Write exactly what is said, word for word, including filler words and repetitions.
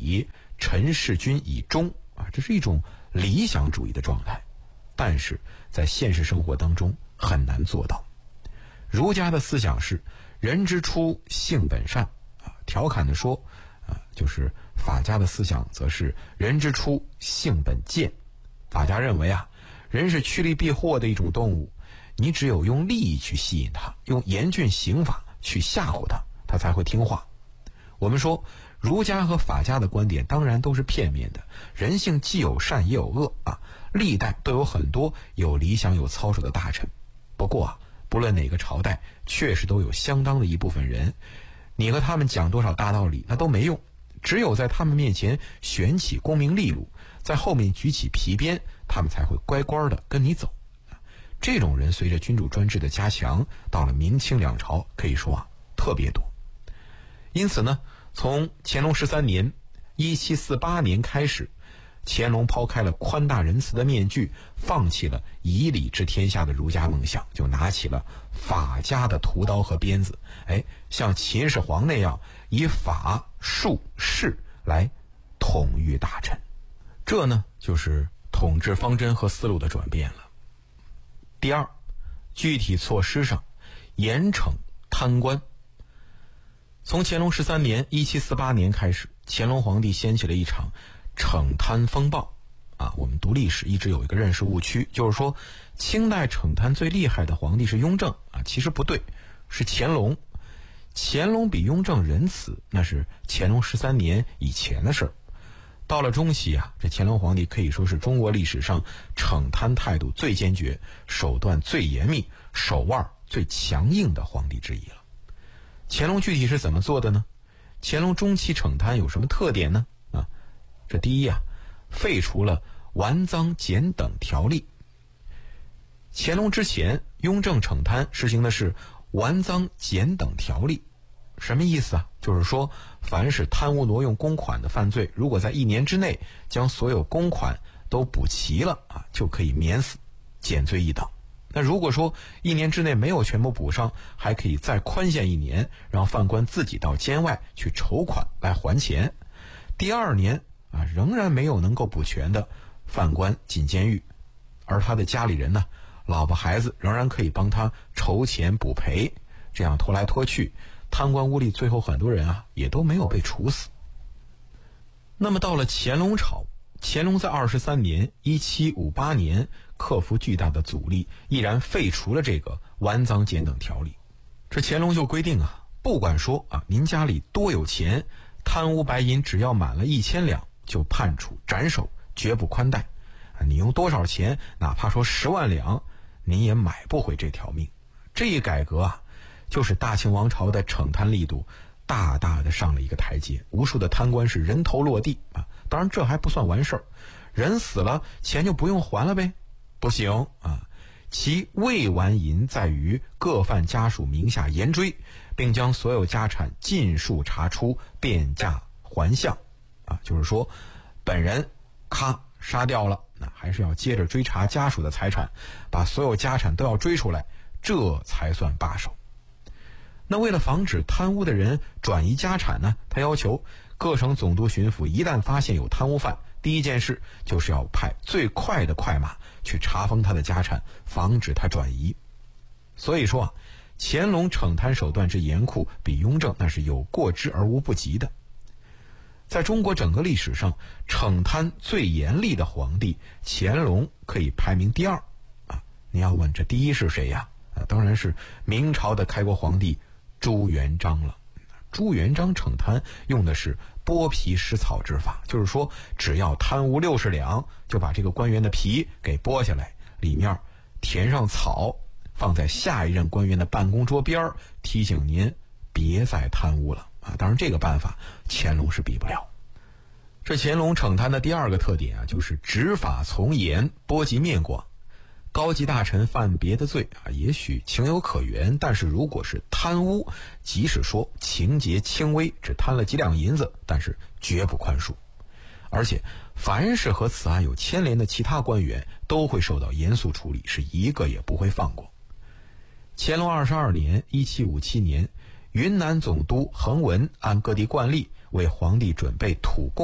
以陈世君以终啊，这是一种理想主义的状态，但是在现实生活当中很难做到。儒家的思想是人之初性本善啊，调侃的说啊，就是法家的思想则是人之初性本贱。法家认为啊，人是趋利避祸的一种动物，你只有用利益去吸引他，用严峻刑法去吓唬他，他才会听话。我们说儒家和法家的观点当然都是片面的，人性既有善也有恶啊，历代都有很多有理想有操守的大臣。不过啊，不论哪个朝代，确实都有相当的一部分人，你和他们讲多少大道理那都没用，只有在他们面前悬起功名利禄，在后面举起皮鞭，他们才会乖乖的跟你走。这种人随着君主专制的加强，到了明清两朝可以说啊特别多。因此呢，从乾隆十三年一七四八年开始，乾隆抛开了宽大仁慈的面具，放弃了以礼治天下的儒家梦想，就拿起了法家的屠刀和鞭子，哎，像秦始皇那样以法术势来统御大臣。这呢就是统治方针和思路的转变了。第二，具体措施上严惩贪官。从乾隆十三年一七四八年开始，乾隆皇帝掀起了一场惩贪风暴啊。我们读历史一直有一个认识误区，就是说清代惩贪最厉害的皇帝是雍正啊，其实不对，是乾隆。乾隆比雍正仁慈，那是乾隆十三年以前的事儿。到了中期啊，这乾隆皇帝可以说是中国历史上惩贪态度最坚决、手段最严密、手腕最强硬的皇帝之一了。乾隆具体是怎么做的呢？乾隆中期惩贪有什么特点呢？啊，这第一啊，废除了纨赃减等条例。乾隆之前，雍正惩贪实行的是纨赃减等条例。什么意思啊？就是说，凡是贪污挪用公款的犯罪，如果在一年之内将所有公款都补齐了啊，就可以免死，减罪一等。那如果说一年之内没有全部补上，还可以再宽限一年，让犯官自己到监外去筹款来还钱。第二年啊，仍然没有能够补全的，犯官进监狱，而他的家里人呢，老婆孩子仍然可以帮他筹钱补赔。这样拖来拖去，贪官污吏最后很多人啊也都没有被处死。那么到了乾隆朝，乾隆在二十三年一七五八年克服巨大的阻力，毅然废除了这个纨赃减等条例。这乾隆就规定啊，不管说啊您家里多有钱，贪污白银只要满了一千两，就判处斩首，绝不宽待。啊，你用多少钱，哪怕说十万两，您也买不回这条命。这一改革啊，就是大清王朝的惩贪力度大大的上了一个台阶，无数的贪官是人头落地啊。当然这还不算完事儿，人死了钱就不用还了呗？不行啊！其未完银在于各犯家属名下严追，并将所有家产尽数查出，变价还项啊。就是说，本人咔杀掉了，那还是要接着追查家属的财产，把所有家产都要追出来，这才算罢手。那为了防止贪污的人转移家产呢，他要求各省总督巡抚一旦发现有贪污犯，第一件事就是要派最快的快马去查封他的家产，防止他转移。所以说啊，乾隆惩贪手段之严酷，比雍正那是有过之而无不及的。在中国整个历史上，惩贪最严厉的皇帝，乾隆可以排名第二啊。你要问这第一是谁呀？啊，当然是明朝的开国皇帝朱元璋了。朱元璋惩贪用的是剥皮食草之法，就是说只要贪污六十两，就把这个官员的皮给剥下来，里面填上草，放在下一任官员的办公桌边，提醒您别再贪污了啊！当然这个办法乾隆是比不了。这乾隆惩贪的第二个特点啊，就是执法从严，波及面广。高级大臣犯别的罪啊，也许情有可原，但是如果是贪污，即使说情节轻微，只贪了几两银子，但是绝不宽恕。而且凡是和此案有牵连的其他官员，都会受到严肃处理，是一个也不会放过。乾隆二十二年一七五七年，云南总督恒文按各地惯例为皇帝准备土贡